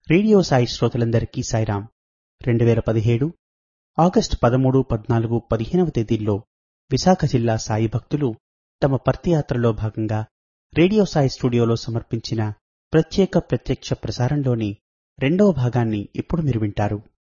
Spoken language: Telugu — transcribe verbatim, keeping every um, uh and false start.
రేడియో సాయి శ్రోతలందరికీ సాయిరాం. రెండు వేల పదిహేడు ఆగస్టు పదమూడు పద్నాలుగు పదిహేనవ తేదీల్లో విశాఖ జిల్లా సాయి భక్తులు తమ పర్తియాత్రలో భాగంగా రేడియో సాయి స్టూడియోలో సమర్పించిన ప్రత్యేక ప్రత్యక్ష ప్రసారంలోని రెండవ భాగాన్ని ఇప్పుడు మీరు వింటారు.